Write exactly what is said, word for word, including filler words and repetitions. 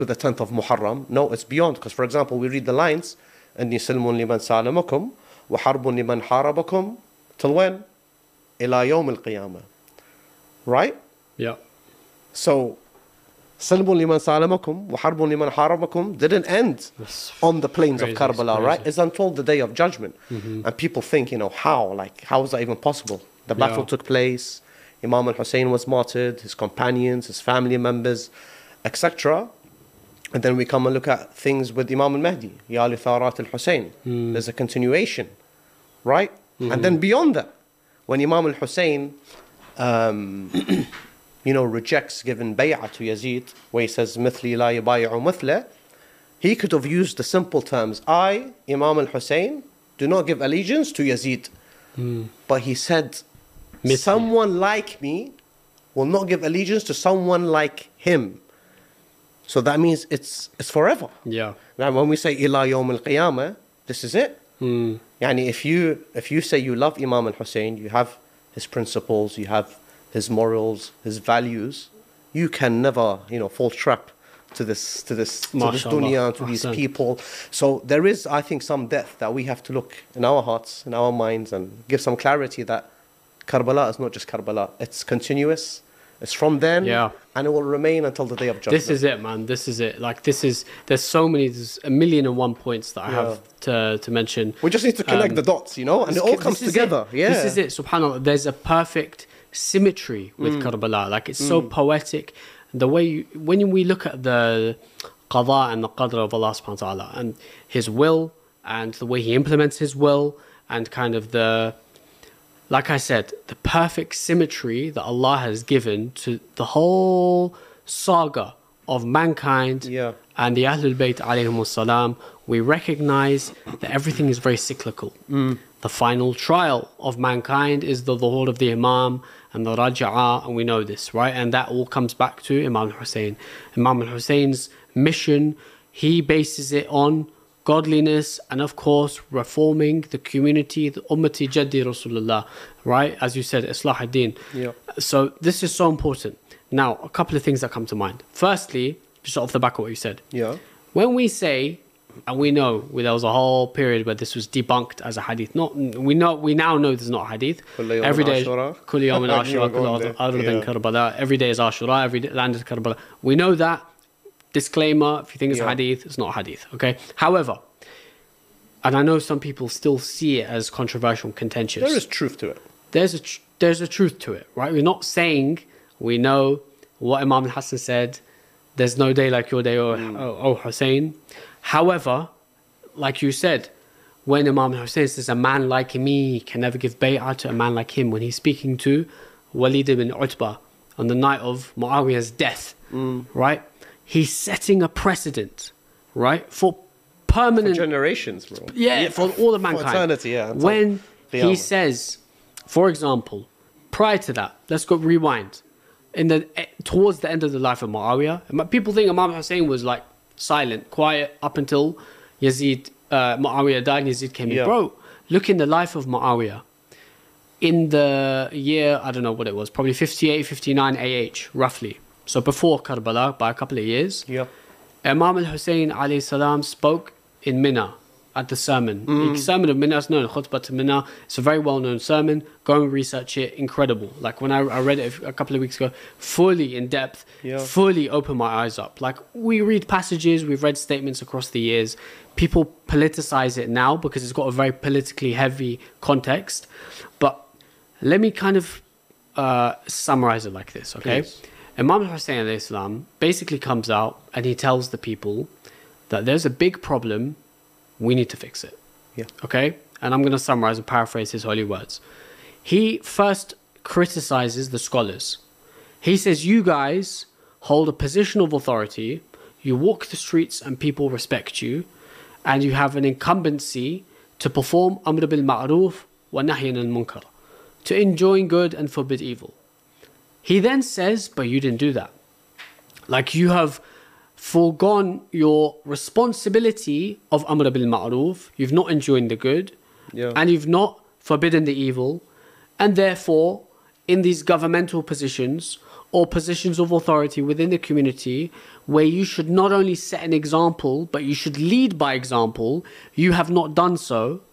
the tenth of Muharram. No, it's beyond. Because, for example, we read the lines, أني سلم لمن سالمكم وحرب لمن حاربكم till when? إلى يوم القيامة. Right? Yeah. So, سلم لمن سالمكم وحرب لمن حاربكم didn't end That's on the plains crazy, of Karbala, it's right? crazy. It's until the day of judgment. Mm-hmm. And people think, you know, how? Like, how is that even possible? The battle Yeah. took place, Imam al-Hussein was martyred, his companions, his family members, et cetera. And then we come and look at things with Imam al-Mahdi, Ya li Tharat al-Hussein. Mm. There's a continuation, right? Mm-hmm. And then beyond that, when Imam al-Hussein, um, you know, rejects giving bay'ah to Yazid, where he says, مثلي لا يبايع مثله, he could have used the simple terms, I, Imam al-Hussein, do not give allegiance to Yazid. Mm. But he said, Mithli. someone like me will not give allegiance to someone like him. So that means it's it's forever. Yeah. Now when we say ila yawm al-qiyamah, this is it. Mm. Yani if you if you say you love Imam al-Hussein, you have his principles, you have his morals, his values, you can never, you know, fall trap to this to this to this Mashallah. dunya, to these Ahsan. people. So there is, I think, some depth that we have to look in our hearts, in our minds, and give some clarity that Karbala is not just Karbala. It's continuous. It's from then, Yeah. and it will remain until the day of judgment. This is it, man. This is it. Like, this is, there's so many, there's a million and one points that I Yeah. have to, to mention. We just need to connect Um, the dots, you know, and it This- all this comes is together. it. Yeah. This is it, subhanAllah. There's a perfect symmetry with Mm. Karbala. Like, it's so poetic. The way, you, when we look at the qada and the qadr of Allah subhanahu wa ta'ala, and His will, and the way He implements His will, and kind of the, like I said, the perfect symmetry that Allah has given to the whole saga of mankind Yeah. and the Ahlul Bayt alayhimus salam, we recognize that everything is very cyclical. The final trial of mankind is the dhuhur of the Imam and the Raja'ah, and we know this, right? And that all comes back to Imam al-Hussein. Imam al-Hussein's mission, he bases it on godliness and, of course, reforming the community, the ummati jaddi Rasulullah, right? As you said, Islah ad-Din. Yeah. So this is so important. Now, a couple of things that come to mind. Firstly, just off the back of what you said, Yeah. when we say, and we know there was a whole period where this was debunked as a hadith. Not we know we now know there's not a hadith. كل يوم Every day, عاشوراء. كل يوم I knew you were عاشوراء, going كل there. other than Yeah. Karbala. Every day is Ashura. Every day, land is Karbala. We know that. Disclaimer: if you think it's Yeah. a hadith, it's not a hadith. Okay. However, and I know some people still see it as controversial, contentious. There is truth to it. there's a tr- there's a truth to it, right? We're not saying we know what Imam al-Hassan said. There's no day like your day, or oh, oh Hussein. However, like you said, when Imam al-Hussein says a man like me can never give bay'ah to a man like him, when he's speaking to Walid ibn Utbah on the night of Muawiyah's death, right? He's setting a precedent, right, for permanent Generations, bro. yeah, for all of mankind. eternity, yeah, until When he Qiyamah. says, for example, prior to that, let's go rewind. In the eh, towards the end of the life of Muawiyah, and people think Imam Hussein was like silent, quiet up until Yazid, uh, Muawiyah died. And Yazid came Yeah. in. Bro, look in the life of Muawiyah. In the year, I don't know what it was, probably fifty-eight, fifty-nine A H, roughly. So before Karbala by a couple of years. Yep. Imam al-Hussein alayhi salam spoke in Mina at the sermon. Mm. The sermon of Mina is known, Khutbah to Mina. It's a very well-known sermon. Go and research it. Incredible. Like when I, I read it a couple of weeks ago, fully in depth, Yeah. fully opened my eyes up. Like we read passages, we've read statements across the years. People politicize it now because it's got a very politically heavy context. But let me kind of uh, summarize it like this, okay? Please. Imam Hussein alayhi salam basically comes out and he tells the people that there's a big problem, we need to fix it. Yeah. Okay? And I'm going to summarize and paraphrase his holy words. He first criticizes the scholars. He says, you guys hold a position of authority, you walk the streets and people respect you, and you have an incumbency to perform Amr bil Ma'ruf wa Nahy anil Munkar, to enjoin good and forbid evil. He then says, but you didn't do that. Like you have foregone your responsibility of Amr bil Ma'ruf, you've not enjoined the good, Yeah. and you've not forbidden the evil, and therefore, in these governmental positions, or positions of authority within the community where you should not only set an example, but you should lead by example, you have not done so,